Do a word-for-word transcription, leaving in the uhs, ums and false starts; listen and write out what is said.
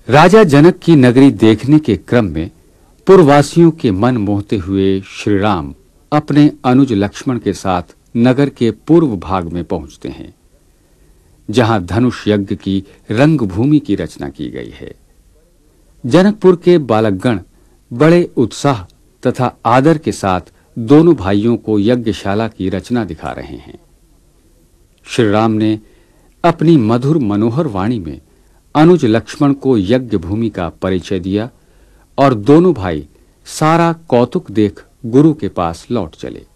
राजा जनक की नगरी देखने के क्रम में पुरवासियों के मन मोहते हुए श्री राम अपने अनुज लक्ष्मण के साथ नगर के पूर्व भाग में पहुंचते हैं, जहां धनुष यज्ञ की रंगभूमि की रचना की गई है। जनकपुर के बालकगण बड़े उत्साह तथा आदर के साथ दोनों भाइयों को यज्ञशाला की रचना दिखा रहे हैं। श्री राम ने अपनी मधुर मनोहर वाणी में अनुज लक्ष्मण को यज्ञ भूमि का परिचय दिया और दोनों भाई सारा कौतुक देख गुरु के पास लौट चले।